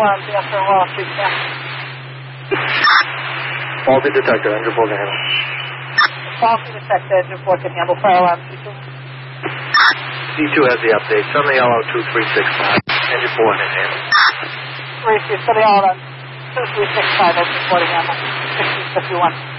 alarms after Wall Street Camp. Faulty detector, engine 4 can handle. Faulty detector, engine 4 can handle. Fire alarm C2. C2 has the update. Send the yellow 2365. Engine 4 can handle. Gracie, send the alarm 2365, engine 4 to handle. 1651.